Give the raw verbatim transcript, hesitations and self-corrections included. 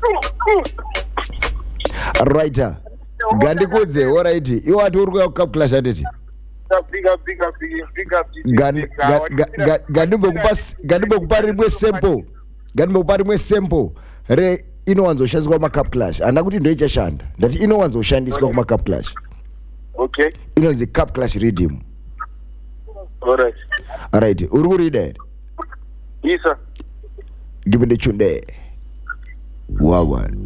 Right. Gandi kudze, all right. You are to go cup clash at it. Piga piga piga piga piga. Gandi bokupas, gandi bokupari mwe simple. Gandi bokupari mwe simple. Re ino wanzo shanzwa ma cup clash. Anakuti ndo icha shanda. That ino wanzo shandiswa kuma cup clash. Okay. Ino nzi cup clash rhythm. All right. All right. Uru read it. Yes sir. Give me the tune there. Wagwan.